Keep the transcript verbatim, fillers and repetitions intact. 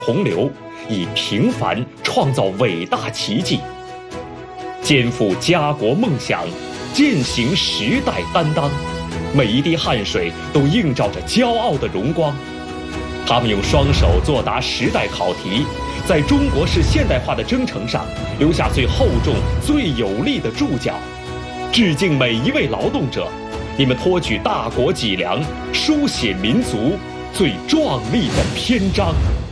洪流，以平凡创造伟大奇迹，肩负家国梦想，践行时代担当，每一滴汗水都映照着骄傲的荣光。他们用双手作答时代考题，在中国式现代化的征程上留下最厚重、最有力的注脚。致敬每一位劳动者，你们托举大国脊梁，书写民族最壮丽的篇章。